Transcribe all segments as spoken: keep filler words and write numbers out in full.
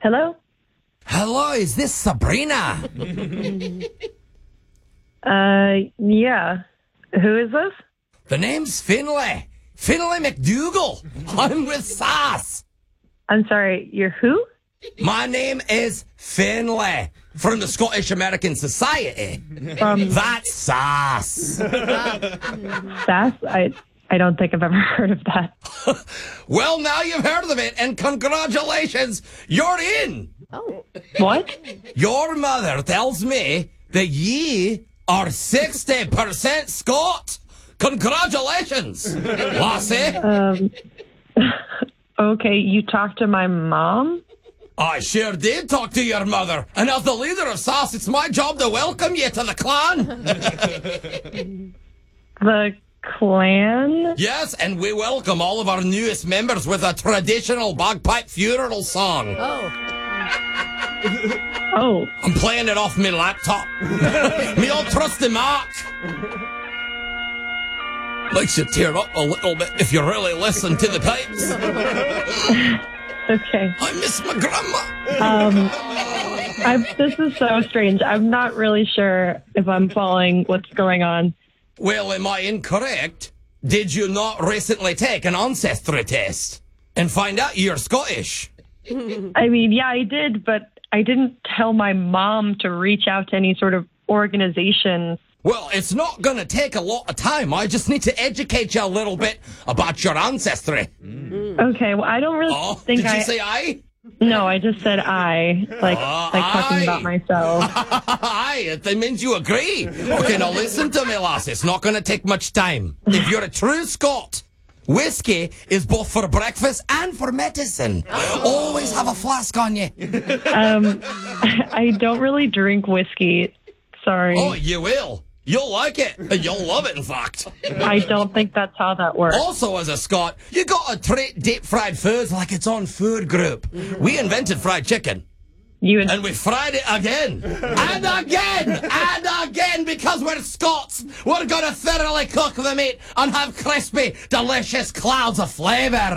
Hello? Hello, is this Sabrina? Uh, yeah. Who is this? The name's Finlay. Finlay McDougal. I'm with Sass. I'm sorry, you're who? My name is Finlay from the Scottish American Society. From That's Sass. Sass? I, I don't think I've ever heard of that. Well, now you've heard of it, and congratulations, you're in. What? Your mother tells me that ye are sixty percent Scot. Congratulations, lassie. Um, okay, you talked to my mom? I sure did talk to your mother, and as the leader of Sass, it's my job to welcome you to the clan. The clan? Yes, and we welcome all of our newest members with a traditional bagpipe funeral song. Oh, I'm playing it off my laptop. Me old trusty Mark. Makes you tear up a little bit if you really listen to the pipes. okay. I miss my grandma. Um, I've, this is so strange. I'm not really sure if I'm following what's going on. Well, am I incorrect? Did you not recently take an ancestry test and find out you're Scottish? I mean, yeah, I did, but I didn't tell my mom to reach out to any sort of organization. Well, it's not going to take a lot of time. I just need to educate you a little bit about your ancestry. Okay, well, I don't really Oh, think did I... you say I? No, I just said I, like, Uh, like talking aye. about myself. Aye, that means you agree. Okay, now listen to me, lass. It's not going to take much time. If you're a true Scot, whiskey is both for breakfast and for medicine. Always have a flask on you. Um, I don't really drink whiskey. Sorry. Oh, you will. You'll like it. You'll love it, in fact. I don't think that's how that works. Also, as a Scot, you got to treat deep fried foods like its own food group. We invented fried chicken. You And we fried it again, and again, and again, because we're Scots. We're going to thoroughly cook the meat and have crispy, delicious clouds of flavour.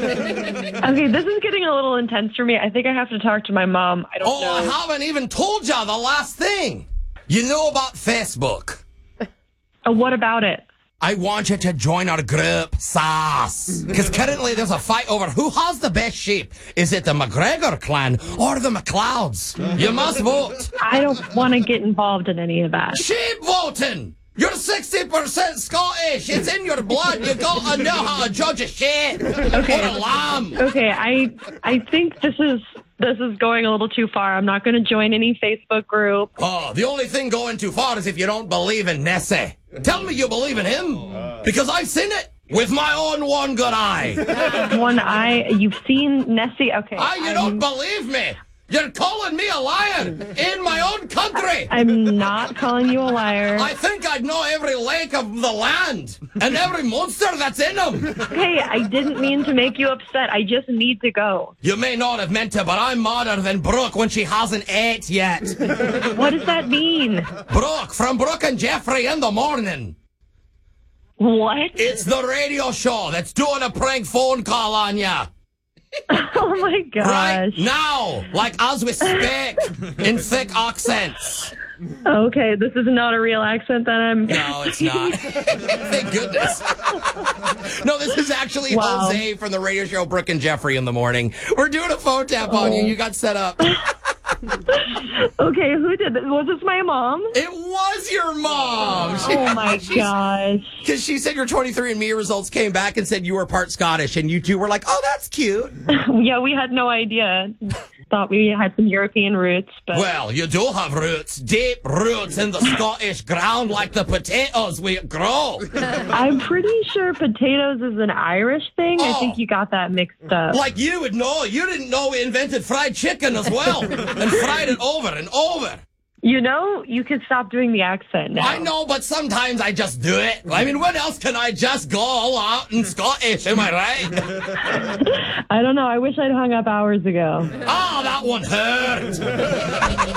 Okay, this is getting a little intense for me. I think I have to talk to my mom. I don't Oh, know. I haven't even told you the last thing. You know about Facebook. Uh, what about it? I want you to join our group, Sass. Because currently there's a fight over who has the best sheep. Is it the McGregor clan or the McLeods? You must vote. I don't want to get involved in any of that. Sheep voting! You're sixty percent Scottish. It's in your blood. You got to know how to judge a sheep Okay. or a lamb. Okay, I I think this is this is going a little too far. I'm not going to join any Facebook group. Oh, the only thing going too far is if you don't believe in Nessie. Tell me you believe in him, because I've seen it with my own one good eye. One eye. You've seen Nessie? Okay. Ah, you I'm, don't believe me? You're calling me a liar in my own country. I'm not calling you a liar. I think I'd know every lake of the land and every monster that's in them. Hey, I didn't mean to make you upset. I just need to go. You may not have meant to, but I'm madder than Brooke when she hasn't ate yet. What does that mean? Brooke, from Brooke and Jeffrey in the morning. What? It's the radio show that's doing a prank phone call on ya. Oh my gosh. Right now, like as we speak, in thick accents. Okay, this is not a real accent that I'm... No, it's not. Thank goodness. No, this is actually Wow. Jose from the radio show Brooke and Jeffrey in the morning. We're doing a phone tap on you. You got set up. Okay, who did this? Was this my mom? It was your mom. She, Oh my gosh. Because she said your twenty-three and me results came back and said you were part Scottish, and you two were like, oh, that's cute. Yeah, we had no idea. Thought we had some European roots, but... Well, you do have roots, deep roots in the Scottish ground like the potatoes we grow. I'm pretty sure potatoes is an Irish thing. I Oh. think you got that mixed up. Like you would know. You didn't know we invented fried chicken as well and fried it over and over. You know, you could stop doing the accent now. I know, but sometimes I just do it. I mean, when else can I just go all out in Scottish? Am I right? I don't know. I wish I'd hung up hours ago. Oh, that one hurt.